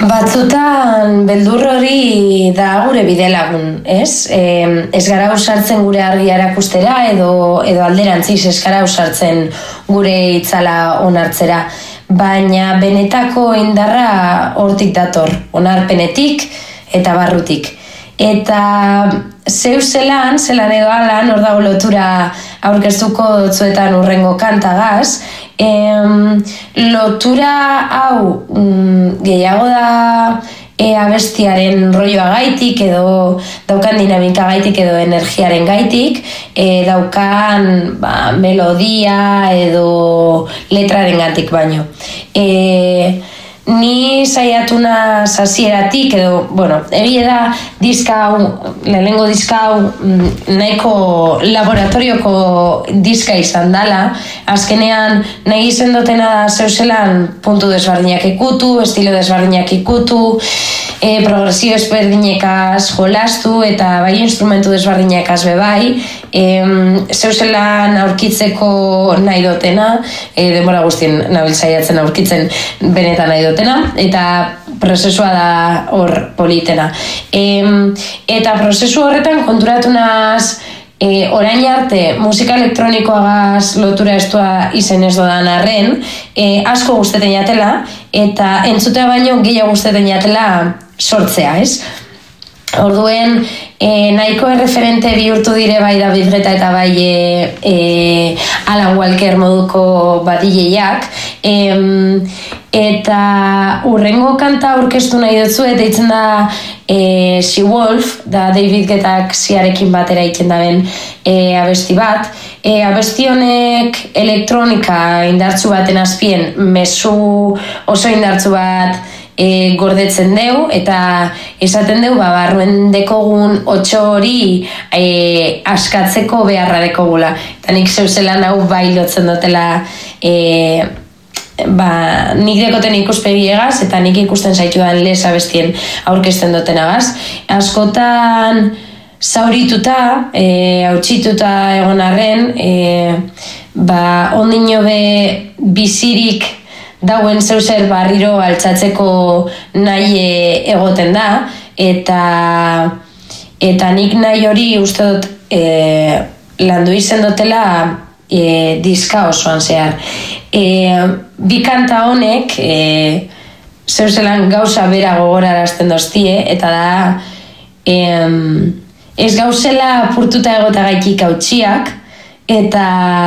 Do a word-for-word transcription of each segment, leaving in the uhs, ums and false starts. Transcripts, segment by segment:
Batzutan beldur hori da gure bidelagun, ez? E, ez gara usartzen gure argia erakustera edo, edo alderantziz ez gara usartzen gure itzala onartzera. Baina benetako indarra hortik dator, onarpenetik eta barrutik. Eta zeu zelan, zelan edo alan, hor dago lotura aurkeztuko dotzuetan urrengo kantagaz, em, lotura hau mm, gehiago da e, abestiaren rolloa gaitik edo daukan dinamika gaitik edo energiaren gaitik, e, daukan ba, melodia edo letraren gatik baino. E, Ni saiatu naz hasieratik edo, bueno, egia da diska hau, lehenengo diska hau nahiko laboratorioko diska izan dela, azkenean nahi izen dutena da zeuselan puntu desberdinak ikutu, estilo desberdinak ikutu, e, progresio ezberdinekaz jolastu eta bai instrumentu desberdinekaz bebai, e, zeuselan aurkitzeko nahi dutena, e, denbora guztien nabil saiatzen aurkitzen benetan nahi dutena, eta prozesua da hor politena. E, eta prozesu horretan konturatu naz e, orain arte musika elektronikoagaz lotura estua izen ez dodan arren, e, asko guzteten jatela, eta entzutea baino gehiago guzteten jatela sortzea, ez? Orduen, e, nahiko erreferente bihurtu dire bai David Guetta eta bai e, e, Alan Walker moduko badileiak, e, eta urrengo kanta aurkeztu nahi dutzu, eta itzen da e, She Wolf, da David Guettak ziarekin batera egiten daben e, abesti bat. E, abesti honek elektronika indartzu baten azpien mezu oso indartzu bat E, gordetzen deu, eta esaten deu, ba, barruen dekogun otxo hori e, askatzeko beharra dekogula. Eta nik zeuzelan hau bai lotzen dutela e, ba, nik dekoten ikuspegiegaz, eta nik ikusten zaitudan lez abestien aurkezten dutenagaz. Askotan zaurituta, e, hautsituta egon arren, e, ba, ondino be bizirik dauen zeuzer barriro altzatzeko nahi egoten da, eta eta nik nahi hori uste dut e, landu izen dutela e, diska osoan zehar. E, bi kanta honek e, zeuzelan gauza bera gogorarazten doztie, eta da e, ez gauzela apurtuta egotagaitik hautsiak, eta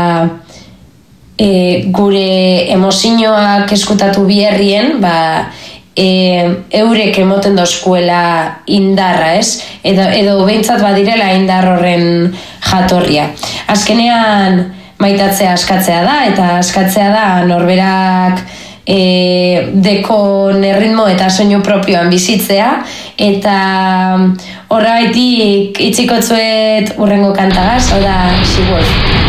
E, gure emozioak eskutatu biherrien, ba, e, eurek emoten dozkuela indarra, ez? Edo, edo behintzat badirela indar horren jatorria. Azkenean maitatzea askatzea da, eta askatzea da norberak e, dekon erritmo eta soinu propioan bizitzea, eta horregaitik itzikotzuet urrengo kantagaz, hau da She Wolf.